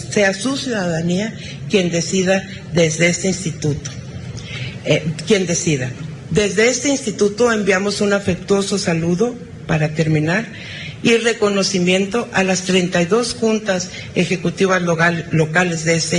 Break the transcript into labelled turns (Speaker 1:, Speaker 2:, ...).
Speaker 1: sea su ciudadanía quien decida desde este instituto. Quien decida. Desde este instituto enviamos un afectuoso saludo, para terminar, y reconocimiento a las 32 juntas ejecutivas locales de este